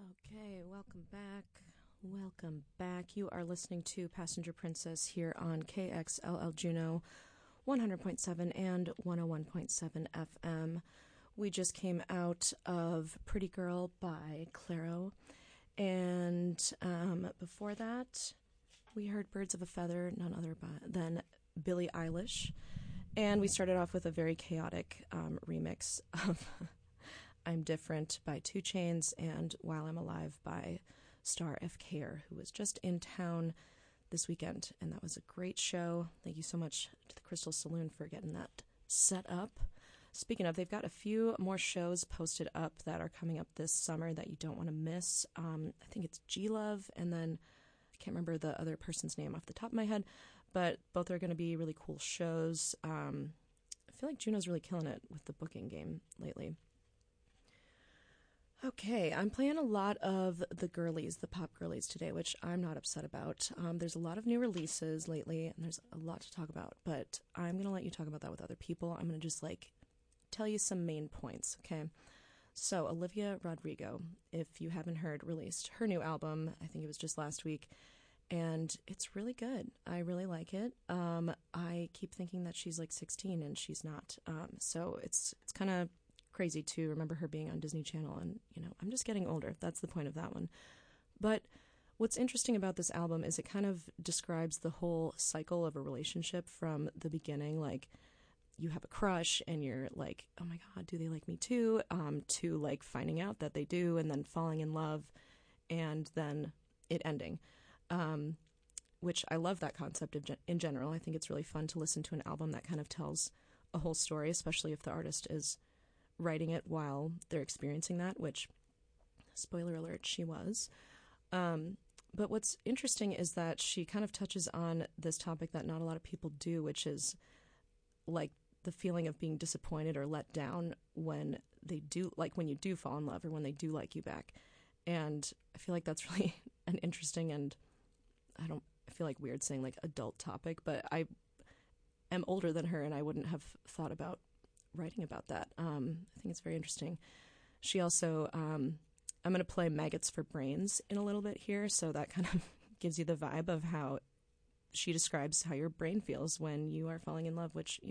Okay, welcome back. Welcome back. You are listening to Passenger Princess here on KXLL Juneau 100.7 and 101.7 FM. We just came out of Pretty Girl by Clairo. And before that, we heard Birds of a Feather, none other than Billie Eilish. And we started off with a very chaotic remix of I'm Different by 2 Chainz and While I'm Alive by Star FKer, who was just in town this weekend. And that was a great show. Thank you so much to the Crystal Saloon for getting that set up. Speaking of, they've got a few more shows posted up that are coming up this summer that you don't want to miss. I think it's G-Love, and then I can't remember the other person's name off the top of my head, but both are going to be really cool shows. I feel like Juneau's really killing it with the booking game lately. Okay, I'm playing a lot of the girlies, the pop girlies today, which I'm not upset about. There's a lot of new releases lately, and there's a lot to talk about, but I'm going to let you talk about that with other people. I'm going to just, tell you some main points, okay? So, Olivia Rodrigo, if you haven't heard, released her new album. I think it was just last week, and it's really good. I really like it. I keep thinking that she's 16, and she's not. So it's kind of crazy to remember her being on Disney Channel, and I'm just getting older. That's the point of that one. But what's interesting about this album is it kind of describes the whole cycle of a relationship from the beginning. You have a crush and you're like, oh my god, do they like me too, to finding out that they do, and then falling in love, and then it ending, which I love that concept in general. I think it's really fun to listen to an album that kind of tells a whole story, especially if the artist is writing it while they're experiencing that, which, spoiler alert, she was. But what's interesting is that she kind of touches on this topic that not a lot of people do, which is the feeling of being disappointed or let down when they do, when you do fall in love or when they do like you back. And I feel like that's really an interesting, and I feel weird saying adult topic, but I am older than her and I wouldn't have thought about writing about that. I think it's very interesting. She also, I'm going to play Maggots for Brains in a little bit here, so that kind of gives you the vibe of how she describes how your brain feels when you are falling in love, which,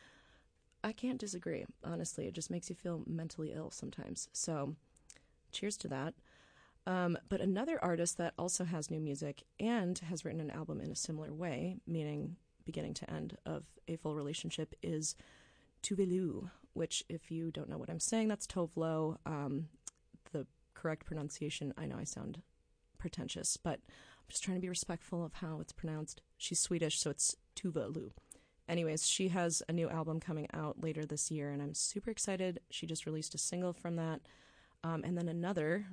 I can't disagree. Honestly, it just makes you feel mentally ill sometimes. So cheers to that. But another artist that also has new music and has written an album in a similar way, meaning beginning to end of a full relationship, is Tuvalu, which, if you don't know what I'm saying, that's Tovlo. The correct pronunciation, I know I sound pretentious, but I'm just trying to be respectful of how it's pronounced. She's Swedish, so it's Tuvalu. Anyways, she has a new album coming out later this year, and I'm super excited. She just released a single from that, and then another,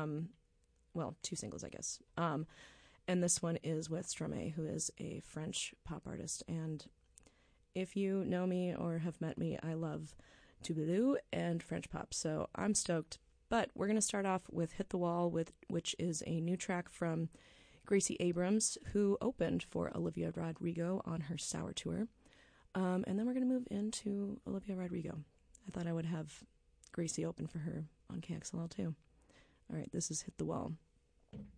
2 singles, I guess. And this one is with Stromae, who is a French pop artist, and if you know me or have met me, I love Tuvalu and French pop, so I'm stoked. But we're going to start off with Hit the Wall, which is a new track from Gracie Abrams, who opened for Olivia Rodrigo on her Sour tour. And then we're going to move into Olivia Rodrigo. I thought I would have Gracie open for her on KXLL too. All right, this is Hit the Wall.